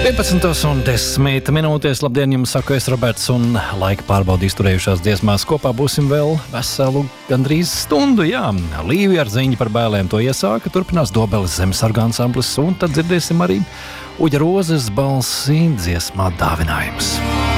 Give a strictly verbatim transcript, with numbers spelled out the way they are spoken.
vienpadsmitas un desmit minūtes. Labdien, jums saku es, Roberts, un laika pārbaudi izturējušās dziesmās kopā būsim vēl veselu gandrīz stundu. Jā, Līvi ar ziņu par bēlēm to iesāka, turpinās Dobeles zemesargu ansamblis, un tad dzirdēsim arī Uģa Rozes balsī dziesmā Dāvinājums.